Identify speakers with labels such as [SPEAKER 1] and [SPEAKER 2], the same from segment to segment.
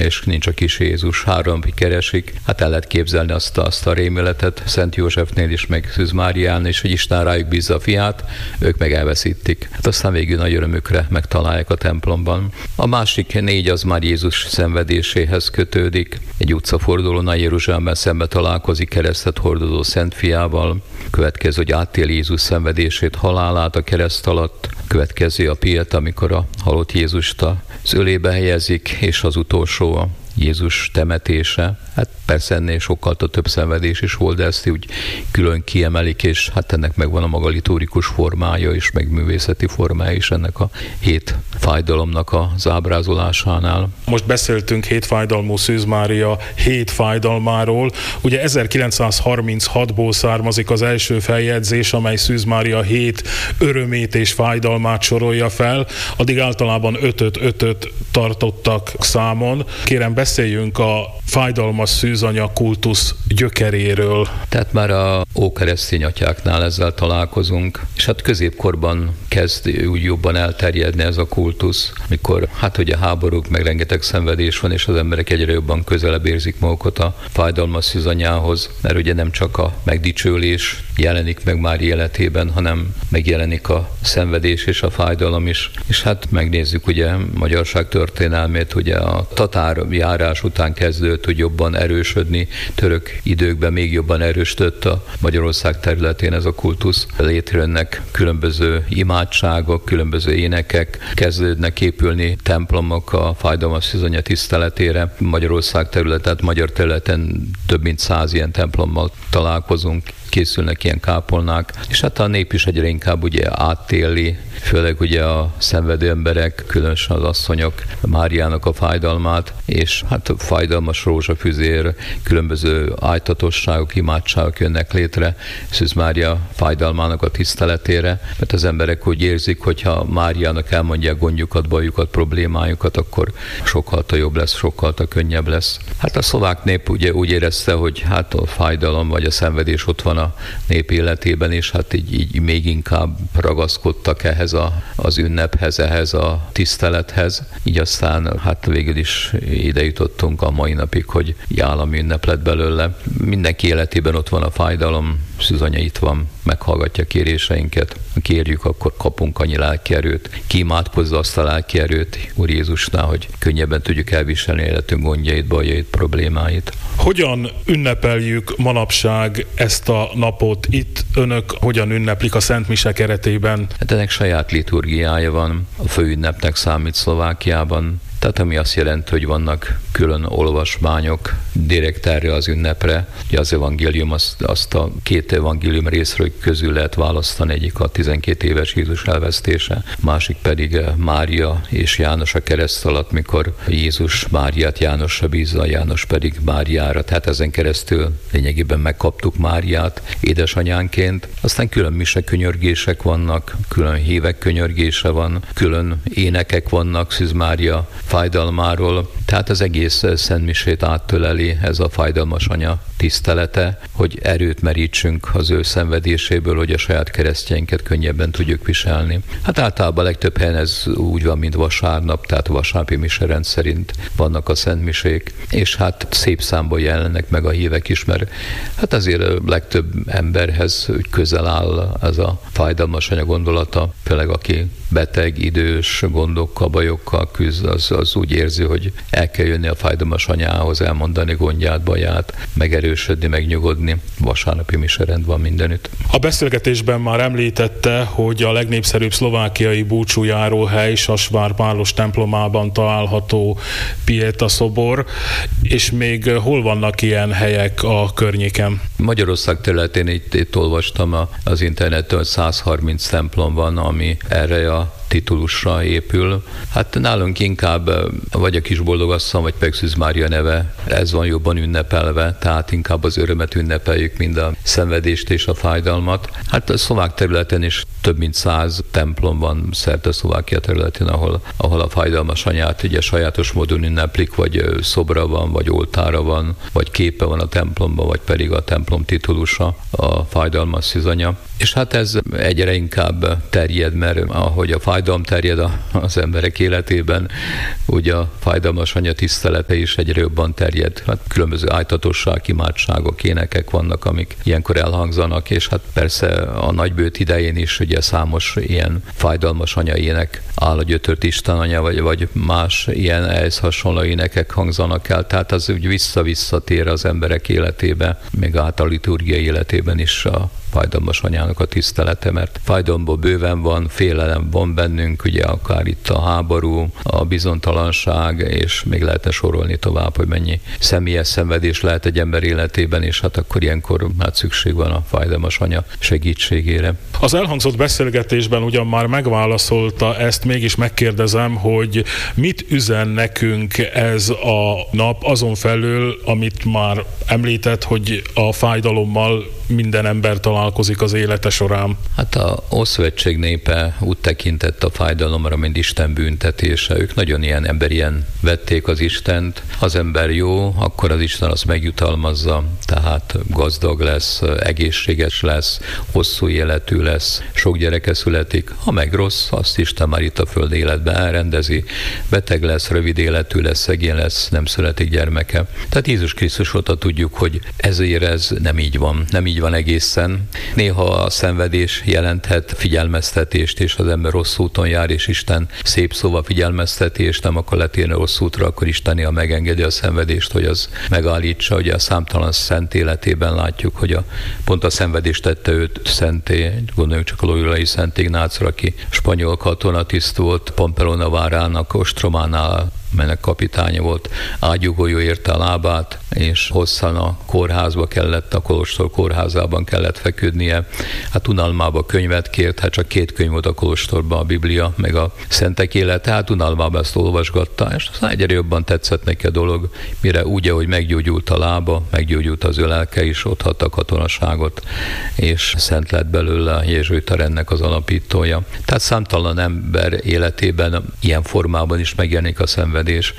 [SPEAKER 1] és nincs a kis Jézus. 3 napig keresik. Hát el lehet képzelni azt a rémületet Szent Józsefnél is, meg Szűz Márián is, hogy Isten rájuk bízza a fiát, ők meg elveszítik. Hát aztán végül nagy örömükre megtalálják a templomban. A másik 4 az már Jézus szenvedéséhez kötődik. Egy utcafordulónál Jeruzsálemben szembe találkozik keresztet hordozó Szent Fiával. Következő, hogy átéli Jézus szenvedését, halálát a kereszt alatt. Következő a Pieta, amikor a halott Jézust az ölébe helyezik, és az utolsó a Jézus temetése. Hát persze ennél sokkal több szenvedés is volt, de ezt úgy külön kiemelik, és hát ennek megvan a maga liturgikus formája is, meg művészeti formája is ennek a 7 fájdalomnak az ábrázolásánál.
[SPEAKER 2] Most beszéltünk 7 fájdalmú Szűz Mária 7 fájdalmáról. Ugye 1936-ból származik az első feljegyzés, amely Szűz Mária 7 örömét és fájdalmát sorolja fel. Addig általában 5-öt tartottak számon. Kérem, beszéljünk a fájdalmas szűzanya kultusz gyökeréről.
[SPEAKER 1] Tehát már a ókeresztény atyáknál ezzel találkozunk, és hát középkorban kezd úgy jobban elterjedni ez a kultusz, amikor hát ugye háborúk, meg rengeteg szenvedés van, és az emberek egyre jobban közelebb érzik magukat a fájdalmas szűzanyához, mert ugye nem csak a megdicsőlés jelenik meg Mária életében, hanem megjelenik a szenvedés és a fájdalom is. És hát megnézzük ugye magyarság történelmét, ugye a tatár járás után kezdődött, hogy jobban erősödni, török időkben még jobban erősödött a Magyarország területén ez a kultusz. Létrejönnek különböző imádságok, különböző énekek, kezdődnek épülni templomok a fájdalmas szűzanya tiszteletére. Magyarország területet, magyar területen több mint 100 ilyen templommal találkozunk, készülnek ilyen kápolnák, és hát a nép is egyre inkább ugye átéli, főleg ugye a szenvedő emberek, különösen az asszonyok Máriának a fájdalmát, és hát a fájdalmas rózsafüzér, különböző ájtatosságok, imádságok jönnek létre Szűz Mária fájdalmának a tiszteletére, mert az emberek úgy érzik, hogyha Máriának elmondják gondjukat, bajukat, problémájukat, akkor sokkal jobb lesz, sokkal könnyebb lesz. Hát a szlovák nép ugye úgy érezte, hogy hát a fájdalom vagy a szenvedés ott van a nép életében, és hát így még inkább ragaszkodtak ehhez az ünnephez, ehhez a tisztelethez. Így aztán hát végül is ide jutottunk a mai napig, hogy állami ünnep lett belőle. Mindenki életében ott van a fájdalom, szűzanya itt van, meghallgatja kéréseinket. Ha kérjük, akkor kapunk annyi lelkierőt. Ki imádkozza azt a lelkierőt Úr Jézusnál, hogy könnyebben tudjuk elviselni életünk gondjait, bajait, problémáit.
[SPEAKER 2] Hogyan ünnepeljük manapság ezt a napot itt? Önök hogyan ünneplik a Szent Mise keretében?
[SPEAKER 1] Hát ennek saját liturgiája van. A főünnepnek számít Szlovákiában. Tehát ami azt jelenti, hogy vannak külön olvasmányok direkt erre az ünnepre. Ugye az evangélium, azt a 2 evangélium részről közül lehet választani, egyik a 12 éves Jézus elvesztése, másik pedig Mária és János a kereszt alatt, mikor Jézus Máriát Jánosra bízza, János pedig Máriára. Tehát ezen keresztül lényegében megkaptuk Máriát édesanyánként. Aztán külön misekönyörgések vannak, külön hívek könyörgése van, külön énekek vannak Szűz Mária fájdalmáról. Tehát az egész szentmisét áttöleli ez a fájdalmas anya tisztelete, hogy erőt merítsünk az ő szenvedéséből, hogy a saját keresztjeinket könnyebben tudjuk viselni. Hát általában legtöbb helyen ez úgy van, mint vasárnap, tehát vasárnapi mise rendszerint vannak a szentmisék, és hát szép számban jelennek meg a hívek is, mert hát azért legtöbb emberhez úgy közel áll ez a fájdalmas anya gondolata, főleg aki beteg, idős, gondokkal, bajokkal küzd, az úgy érzi, hogy el kell jönni a fájdalmas anyához, elmondani gondját, baját, megerősödni, megnyugodni. Vasárnapi miserend van mindenütt.
[SPEAKER 2] A beszélgetésben már említette, hogy a legnépszerűbb szlovákiai búcsújáróhely Sasvár Pálos templomában található Pieta szobor, és még hol vannak ilyen helyek a környéken?
[SPEAKER 1] Magyarország területén itt olvastam az interneten, 130 templom van, ami erre a titulusra épül. Hát nálunk inkább vagy a Kisboldogasszony, vagy pedig Szűz Mária neve, ez van jobban ünnepelve, tehát inkább az örömet ünnepeljük, mind a szenvedést és a fájdalmat. Hát a szlovák területen is több mint 100 templom van szerte Szlovákia területén, ahol a fájdalmas anyát ugye sajátos módon ünneplik, vagy szobra van, vagy oltára van, vagy képe van a templomban, vagy pedig a templom titulusa, a fájdalmas szűzanya. És hát ez egyre inkább terjed, mert ahogy a fájdalom terjed az emberek életében, ugye a fájdalmas anya tisztelete is egyre jobban terjed. Hát különböző ájtatosság, imádságok, énekek vannak, amik ilyenkor elhangzanak, és hát persze a nagybőt idején is ugye számos ilyen fájdalmas anya ének, Áll Gyötört Isten anya, vagy más ilyen ehhez hasonló énekek hangzanak el, tehát az úgy visszatér az emberek életébe, még át a liturgia életében is a fájdalmas anyának a tisztelete, mert fájdalomból bőven van, félelem van bennünk, ugye akár itt a háború, a bizonytalanság, és még lehetne sorolni tovább, hogy mennyi személyes szenvedés lehet egy ember életében, és hát akkor ilyenkor hát szükség van a fájdalmas anya segítségére.
[SPEAKER 2] Az elhangzott beszélgetésben ugyan már megválaszolta ezt, mégis megkérdezem, hogy mit üzen nekünk ez a nap azon felül, amit már említett, hogy a fájdalommal minden ember találkozik az élete során.
[SPEAKER 1] Hát a Ószövetség népe úgy tekintett a fájdalomra, mint Isten büntetése. Ők nagyon ilyen emberien vették az Istent. Az ember jó, akkor az Isten azt megjutalmazza, tehát gazdag lesz, egészséges lesz, hosszú életű lesz, sok gyereke születik. Ha meg rossz, azt Isten már itt a föld életben elrendezi. Beteg lesz, rövid életű lesz, szegény lesz, nem születik gyermeke. Tehát Jézus Krisztus óta tudjuk, hogy ezért ez nem így van. Nem így van egészen. Néha a szenvedés jelenthet figyelmeztetést, és az ember rossz úton jár, és Isten szép szóval figyelmezteti, és nem akar letérni rossz útra, akkor Isten néha megengedi a szenvedést, hogy az megállítsa. Ugye a számtalan szent életében látjuk, hogy pont a szenvedés tette őt szenté. Gondoljunk csak a loyolai Szent Ignácra, aki spanyol katonatiszt volt, Pamplona várának ostrománál, melynek kapitánya volt, ágyugójó érte a lábát, és hosszan a kórházba kellett, a kolostor kórházában kellett feküdnie. Hát unalmába könyvet kért, hát csak 2 könyv volt a kolostorban, a Biblia, meg a Szentek élete, hát unalmába ezt olvasgatta, és aztán egyre jobban tetszett neki a dolog, mire úgy, ahogy meggyógyult a lába, meggyógyult az ő lelke is, otthatta a katonaságot, és szent lett belőle a jezsuita rendnek az alapítója. Tehát számtalan ember életében ilyen formában is megjelenik a szenvedés,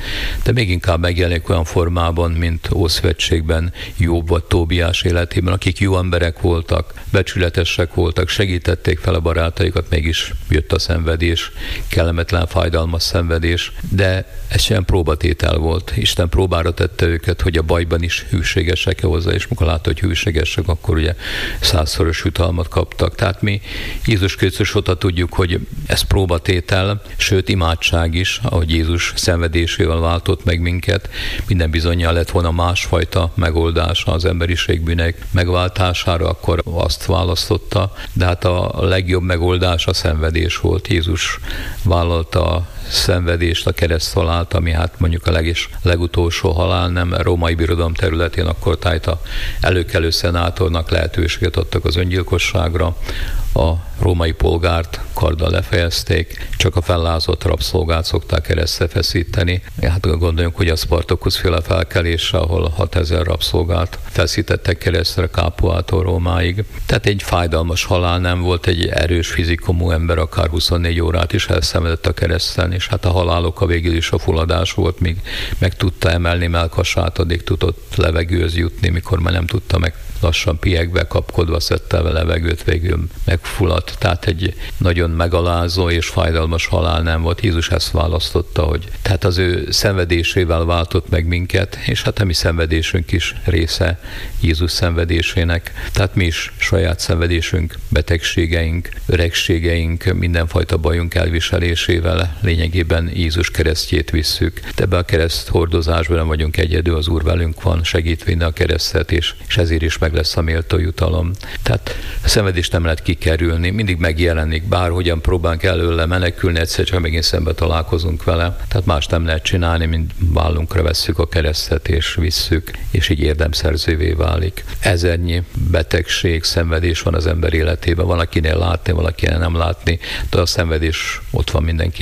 [SPEAKER 1] de még inkább megjelenik olyan formában, mint Ószövetségben Jobb vagy Tóbiás életében, akik jó emberek voltak, becsületesek voltak, segítették fel a barátaikat, mégis jött a szenvedés, kellemetlen, fájdalmas szenvedés, de ez sem próbatétel volt. Isten próbára tette őket, hogy a bajban is hűségesek hozzá, és mikor látta, hogy hűségesek, akkor ugye 100-szoros jutalmat kaptak. Tehát mi Jézus Krisztus óta tudjuk, hogy ez próbatétel, sőt imádság is, ahogy Jézus szenvedésével váltott meg minket. Minden bizonnyal lett volna másfajta megoldása az emberiség bűnek megváltására, akkor azt választotta, de hát a legjobb megoldás a szenvedés volt. Jézus vállalta a szenvedést, a kereszthalált, ami hát mondjuk a legutolsó halál, nem római birodalom területén, akkor tájt a előkelő szenátornak lehetőséget adtak az öngyilkosságra, a római polgárt karddal lefejezték, csak a fellázott rabszolgát szokták keresztre feszíteni. Hát gondoljunk, hogy a Spartakusz-féle felkelésre, ahol 6000 rabszolgát feszítettek keresztre Kápuától Rómáig. Tehát egy fájdalmas halál, nem volt egy erős fizikumú ember, akár 24 órát is elszenvedett a kereszten, és hát a haláloka végül is a fulladás volt, míg meg tudta emelni mellkasát, addig tudott levegőhöz jutni, mikor már nem tudta meg, lassan piegve, kapkodva szedte a levegőt, végül megfulladt. Tehát egy nagyon megalázó és fájdalmas halál nem volt. Jézus ezt választotta, hogy tehát az ő szenvedésével váltott meg minket, és hát a mi szenvedésünk is része Jézus szenvedésének. Tehát mi is saját szenvedésünk, betegségeink, öregségeink, mindenfajta bajunk elviselésével lényegében Jézus keresztjét visszük. De ebbe a kereszt hordozásban nem vagyunk egyedül, az Úr velünk van, segít vinni a keresztet, és ezért is meg lesz a méltó jutalom. Tehát a szenvedést nem lehet kikerülni, mindig megjelenik, bárhogyan próbálunk előle menekülni, egyszer csak megint szembe találkozunk vele. Tehát más nem lehet csinálni, mint vállunkra vesszük a keresztet és visszük, és így érdemszerzővé válik. Ezernyi betegség, szenvedés van az ember életében, van akinél látni, valakinél nem látni, de a szenvedés ott van mindenki életében.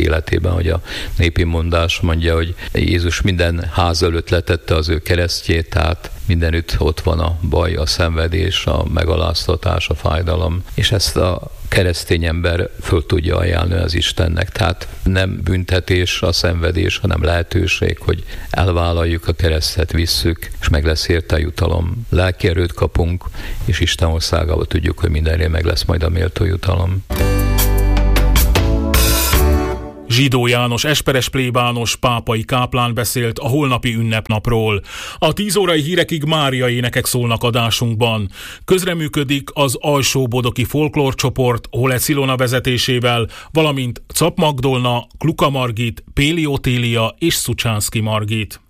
[SPEAKER 1] Evangéliumban, hogy a népi mondás mondja, hogy Jézus minden ház előtt letette az ő keresztjét, tehát mindenütt ott van a baj, a szenvedés, a megaláztatás, a fájdalom, és ezt a keresztény ember föl tudja ajánlani az Istennek. Tehát nem büntetés a szenvedés, hanem lehetőség, hogy elvállaljuk a keresztet, visszük, és meg lesz érte a jutalom. Lelki erőt kapunk, és Isten országába tudjuk, hogy mindenre meg lesz majd a méltó jutalom.
[SPEAKER 2] Zsidó János esperes plébános pápai káplán beszélt a holnapi ünnepnapról. A 10 órai hírekig Mária énekek szólnak adásunkban. Közreműködik az Alsó-Bodoki folklórcsoport Holec Ilona vezetésével, valamint Czap Magdolna, Kluka Margit, Péli Otília és Szucsánszky Margit.